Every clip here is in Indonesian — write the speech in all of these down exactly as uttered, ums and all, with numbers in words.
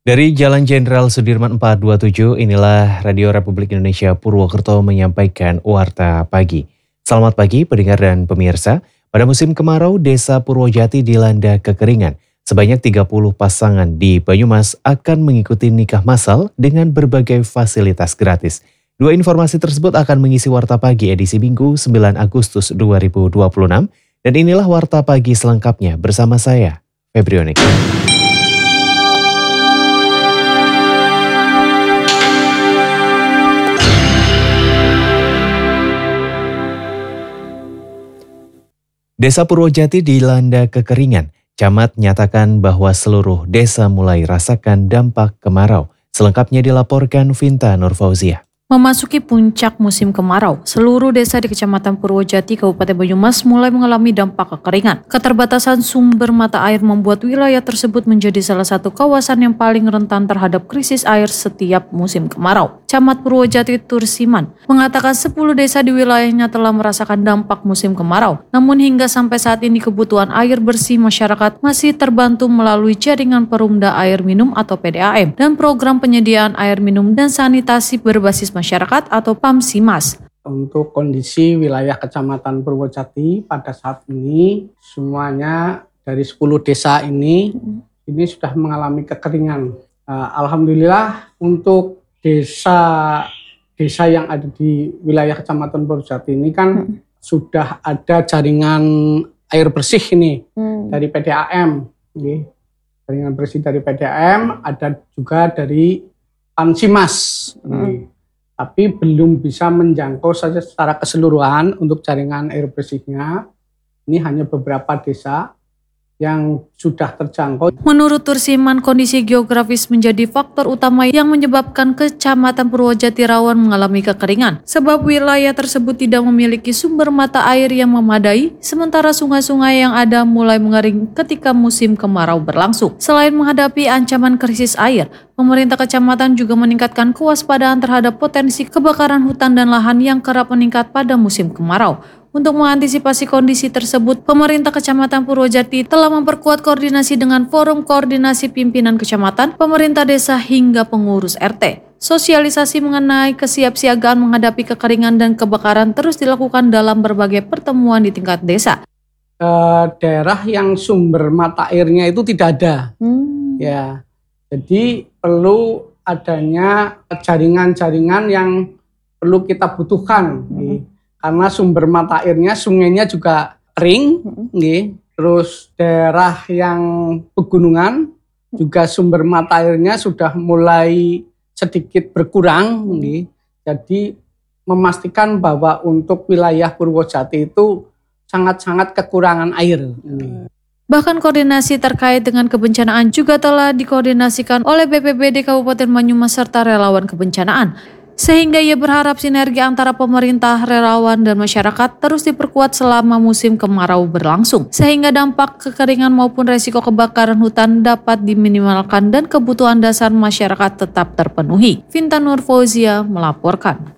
Dari Jalan Jenderal Sudirman empat dua tujuh, inilah Radio Republik Indonesia Purwokerto menyampaikan Warta Pagi. Selamat pagi pendengar dan pemirsa. Pada musim kemarau, Desa Purwojati dilanda kekeringan. Sebanyak tiga puluh pasangan di Banyumas akan mengikuti nikah massal dengan berbagai fasilitas gratis. Dua informasi tersebut akan mengisi Warta Pagi edisi Minggu sembilan Agustus dua ribu dua puluh enam. Dan inilah Warta Pagi selengkapnya bersama saya, Febrionik. Desa Purwojati dilanda kekeringan. Camat nyatakan bahwa seluruh desa mulai rasakan dampak kemarau. Selengkapnya dilaporkan Vinta Nurfauzia. Memasuki puncak musim kemarau, seluruh desa di Kecamatan Purwojati, Kabupaten Banyumas mulai mengalami dampak kekeringan. Keterbatasan sumber mata air membuat wilayah tersebut menjadi salah satu kawasan yang paling rentan terhadap krisis air setiap musim kemarau. Camat Purwojati Tursiman mengatakan sepuluh desa di wilayahnya telah merasakan dampak musim kemarau. Namun hingga sampai saat ini kebutuhan air bersih masyarakat masih terbantu melalui jaringan perumda air minum atau P D A M dan program penyediaan air minum dan sanitasi berbasis masyarakat. masyarakat atau PAMSIMAS. Untuk kondisi wilayah Kecamatan Purwojati pada saat ini semuanya dari sepuluh desa ini hmm. ini sudah mengalami kekeringan. Uh, Alhamdulillah untuk desa desa yang ada di wilayah Kecamatan Purwojati ini kan hmm. sudah ada jaringan air bersih ini hmm. dari P D A M. Okay. Jaringan bersih dari P D A M, ada juga dari PAMSIMAS. Hmm. Okay. Tapi belum bisa menjangkau saja secara keseluruhan untuk jaringan air bersihnya. Ini hanya beberapa desa yang sudah terjangkau. Menurut Tursiman, kondisi geografis menjadi faktor utama yang menyebabkan Kecamatan Purwojati rawan mengalami kekeringan. Sebab wilayah tersebut tidak memiliki sumber mata air yang memadai, sementara sungai-sungai yang ada mulai mengering ketika musim kemarau berlangsung. Selain menghadapi ancaman krisis air, pemerintah kecamatan juga meningkatkan kewaspadaan terhadap potensi kebakaran hutan dan lahan yang kerap meningkat pada musim kemarau. Untuk mengantisipasi kondisi tersebut, pemerintah Kecamatan Purwojati telah memperkuat koordinasi dengan Forum Koordinasi Pimpinan Kecamatan, pemerintah desa hingga pengurus R T. Sosialisasi mengenai kesiapsiagaan menghadapi kekeringan dan kebakaran terus dilakukan dalam berbagai pertemuan di tingkat desa. Uh, daerah yang sumber mata airnya itu tidak ada, hmm. ya. Jadi perlu adanya jaringan-jaringan yang perlu kita butuhkan. Hmm. Karena sumber mata airnya, sungainya juga kering, hmm. terus daerah yang pegunungan juga sumber mata airnya sudah mulai sedikit berkurang. Hmm. Jadi memastikan bahwa untuk wilayah Purwojati itu sangat-sangat kekurangan air. Hmm. Bahkan koordinasi terkait dengan kebencanaan juga telah dikoordinasikan oleh B P B D Kabupaten Banyumas serta relawan kebencanaan. Sehingga ia berharap sinergi antara pemerintah, relawan, dan masyarakat terus diperkuat selama musim kemarau berlangsung. Sehingga dampak kekeringan maupun resiko kebakaran hutan dapat diminimalkan dan kebutuhan dasar masyarakat tetap terpenuhi. Vinta Nurfauzia melaporkan.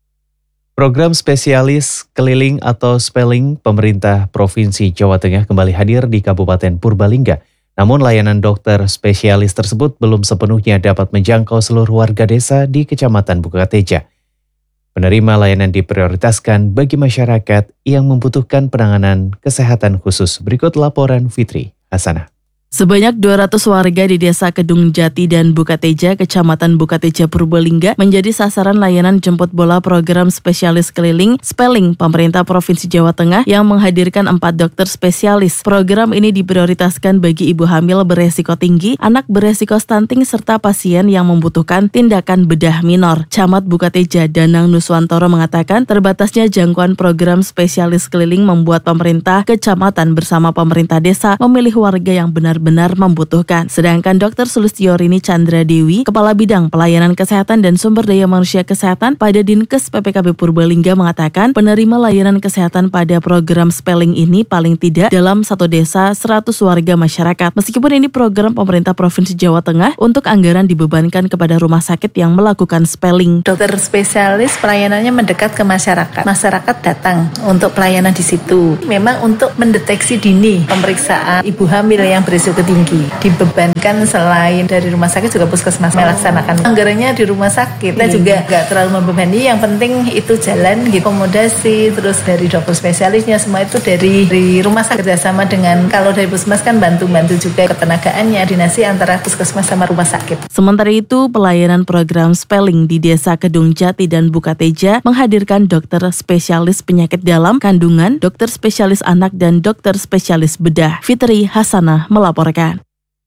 Program spesialis keliling atau spelling pemerintah Provinsi Jawa Tengah kembali hadir di Kabupaten Purbalingga. Namun layanan dokter spesialis tersebut belum sepenuhnya dapat menjangkau seluruh warga desa di Kecamatan Bukateja. Penerima layanan diprioritaskan bagi masyarakat yang membutuhkan penanganan kesehatan khusus. Berikut laporan Fitri Hasanah. Sebanyak dua ratus warga di Desa Kedung Jati dan Bukateja, Kecamatan Bukateja, Purbalingga menjadi sasaran layanan jemput bola program spesialis keliling spelling pemerintah Provinsi Jawa Tengah yang menghadirkan empat dokter spesialis. Program ini diprioritaskan bagi ibu hamil beresiko tinggi, anak beresiko stunting, serta pasien yang membutuhkan tindakan bedah minor. Camat Bukateja Danang Nuswantoro mengatakan terbatasnya jangkauan program spesialis keliling membuat pemerintah kecamatan bersama pemerintah desa memilih warga yang benar benar membutuhkan. Sedangkan Dokter Sulistiorini Chandra Dewi, Kepala Bidang Pelayanan Kesehatan dan Sumber Daya Manusia Kesehatan pada Dinkes P P K B Purbalingga mengatakan penerima layanan kesehatan pada program spelling ini paling tidak dalam satu desa seratus warga masyarakat. Meskipun ini program pemerintah Provinsi Jawa Tengah, untuk anggaran dibebankan kepada rumah sakit yang melakukan spelling. Dokter spesialis pelayanannya mendekat ke masyarakat. Masyarakat datang untuk pelayanan di situ. Memang untuk mendeteksi dini pemeriksaan ibu hamil yang berisiko beresiko tinggi. Dibebankan selain dari rumah sakit juga puskesmas melaksanakan. Anggarannya di rumah sakit. Kita juga nggak terlalu membebani. Yang penting itu jalan, gitu. Akomodasi, terus dari dokter spesialisnya semua itu dari, dari rumah sakit kerjasama dengan kalau dari puskesmas kan bantu-bantu juga ketenagaannya dinasti antara puskesmas sama rumah sakit. Sementara itu, pelayanan program spelling di Desa Kedung Jati dan Bukateja menghadirkan dokter spesialis penyakit dalam kandungan, dokter spesialis anak, dan dokter spesialis bedah. Fitri Hasanah melaporkan.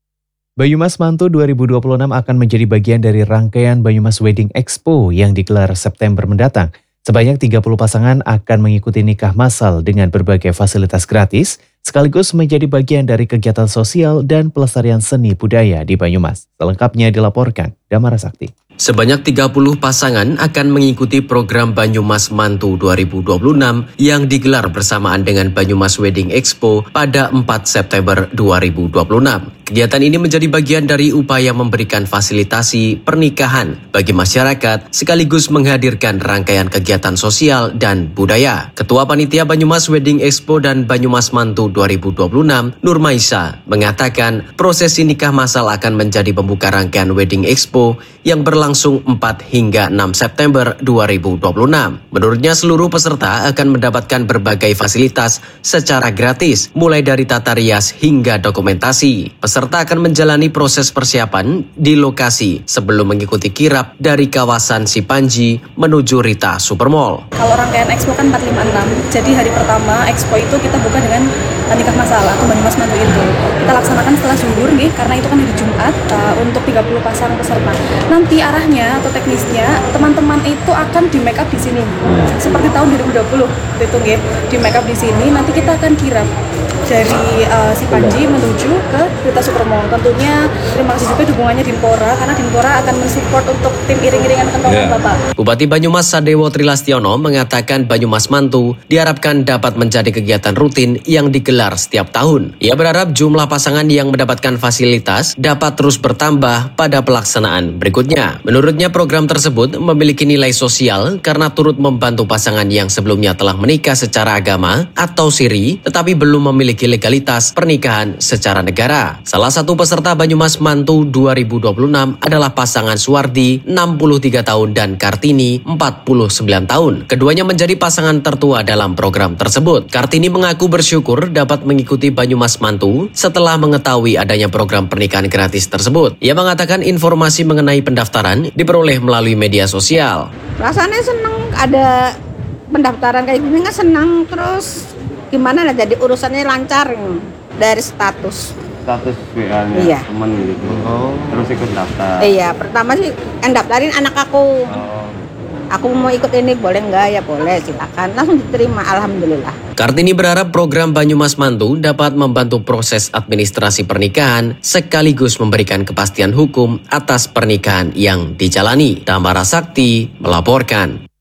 Banyumas Mantu dua ribu dua puluh enam akan menjadi bagian dari rangkaian Banyumas Wedding Expo yang digelar September mendatang. Sebanyak tiga puluh pasangan akan mengikuti nikah massal dengan berbagai fasilitas gratis, sekaligus menjadi bagian dari kegiatan sosial dan pelestarian seni budaya di Banyumas. Selengkapnya dilaporkan Damara Sakti. Sebanyak tiga puluh pasangan akan mengikuti program Banyumas Mantu dua ribu dua puluh enam yang digelar bersamaan dengan Banyumas Wedding Expo pada empat September dua ribu dua puluh enam. Kegiatan ini menjadi bagian dari upaya memberikan fasilitasi pernikahan bagi masyarakat sekaligus menghadirkan rangkaian kegiatan sosial dan budaya. Ketua Panitia Banyumas Wedding Expo dan Banyumas Mantu dua ribu dua puluh enam, Nur Maisa, mengatakan prosesi nikah massal akan menjadi pembuka rangkaian Wedding Expo yang berlangsung empat hingga enam September dua ribu dua puluh enam. Menurutnya seluruh peserta akan mendapatkan berbagai fasilitas secara gratis, mulai dari tata rias hingga dokumentasi. Peserta akan menjalani proses persiapan di lokasi sebelum mengikuti kirap dari kawasan Sipanji menuju Rita Supermall. Kalau rangkaian Expo kan empat lima enam, jadi hari pertama Expo itu kita buka dengan nikah massal atau Banyumas Mantu itu. Kita laksanakan setelah zuhur nih, karena itu kan hari Jumat uh, untuk tiga puluh pasang peserta. Nanti arahnya atau teknisnya teman-teman itu akan di make up di sini. Seperti tahun dua ribu dua puluh itu nggih, di make up di sini. Nanti kita akan kirap dari uh, Sipanji menuju ke Rita Supermall. Tentunya terima kasih juga dukungannya Dimpora, karena Dimpora akan mensupport untuk tim iring-iringan kentongan yeah. Bapak. Bupati Banyumas Sadewo Trilastiono mengatakan Banyumas Mantu diharapkan dapat menjadi kegiatan rutin yang digelar setiap tahun. Ia berharap jumlah pasangan yang mendapatkan fasilitas dapat terus bertambah pada pelaksanaan berikutnya. Menurutnya program tersebut memiliki nilai sosial karena turut membantu pasangan yang sebelumnya telah menikah secara agama atau siri tetapi belum memiliki legalitas pernikahan secara negara. Salah satu peserta Banyumas Mantu dua ribu dua puluh enam adalah pasangan Suwardi enam puluh tiga tahun dan Kartini empat puluh sembilan tahun. Keduanya menjadi pasangan tertua dalam program tersebut. Kartini mengaku bersyukur dapat mengikuti Banyumas Mantu setelah mengetahui adanya program pernikahan gratis tersebut. Ia mengatakan informasi mengenai pendaftaran diperoleh melalui media sosial. Rasanya senang ada pendaftaran kayak gini, nggak senang terus gimana lah, jadi urusannya lancar dari status. Status W A-nya iya. Temen gitu. Oh. Terus ikut daftar. Iya, pertama sih yang daftarin anak aku. Oh. Aku mau ikut ini, boleh nggak? Ya boleh, silakan. Langsung diterima, alhamdulillah. Kartini berharap program Banyumas Mantu dapat membantu proses administrasi pernikahan sekaligus memberikan kepastian hukum atas pernikahan yang dijalani. Damara Sakti melaporkan.